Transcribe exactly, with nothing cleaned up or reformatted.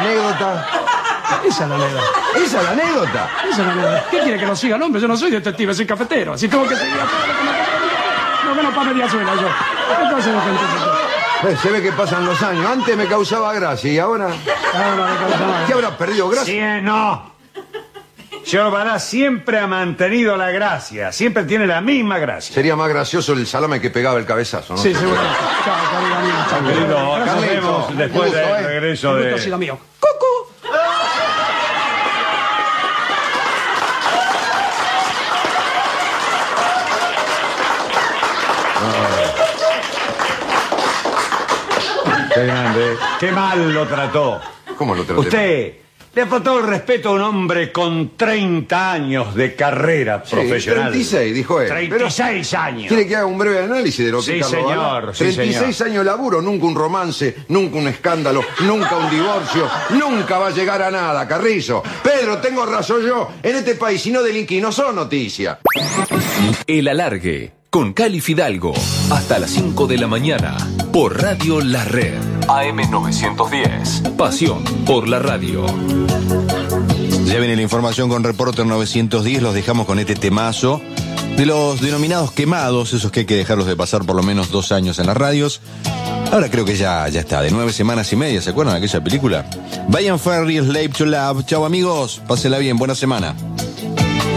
anécdota? Esa es la anécdota. ¿Esa es la anécdota? Esa es la anécdota. ¿Qué quiere que lo siga? No, hombre, yo no soy detective, soy cafetero. Si tengo que seguir a todo lo que me... No, menos para Mediazuela yo. ¿Qué clase de gente es usted? Eh, se ve que pasan los años. Antes me causaba gracia y ahora... Ahora me causaba... ¿Qué habrá perdido gracia? Sí, no. Zurbarán siempre ha mantenido la gracia. Siempre tiene la misma gracia. Sería más gracioso el salame que pegaba el cabezazo, ¿no? Sí, seguramente. Chao, querido amigo. Chao, Querido, acá nos Carlitos, vemos un después gusto, del ¿eh? regreso El de... gusto ha sido mío. ¡Cucu! Qué grande. Qué mal lo trató. ¿Cómo lo traté? Usted le ha faltado el respeto a un hombre con treinta años de carrera Sí, profesional. treinta y seis, dijo él. treinta y seis años. ¿Quiere que haga un breve análisis de lo que Sí, es Carlos señor, Balá? sí, treinta y seis señor. años de laburo, nunca un romance, nunca un escándalo, nunca un divorcio, nunca va a llegar a nada, Carrizo. Pedro, tengo razón yo. En este país, si no delinquí, no son noticias. El Alargue, con Cali Fidalgo, hasta las cinco de la mañana, por Radio La Red. A M novecientos diez, pasión por la radio. Ya viene la información con Reporter novecientos diez, los dejamos con este temazo de los denominados quemados, esos que hay que dejarlos de pasar por lo menos dos años en las radios. Ahora creo que ya, ya está, de nueve semanas y media, ¿se acuerdan de aquella película? Brian Ferry, Slave to Love. Chau amigos, pásenla bien, buena semana.